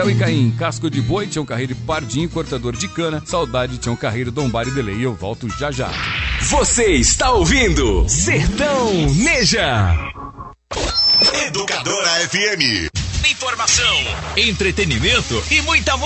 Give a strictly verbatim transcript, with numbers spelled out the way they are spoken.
Carol e Caim, Casco de Boi, Tião Carreiro e Pardinho, Cortador de Cana, Saudade, Tião Carreiro, Dombar e Delay. Eu volto já já. Você está ouvindo Sertão Neja. Educadora F M. Informação, entretenimento e muita música.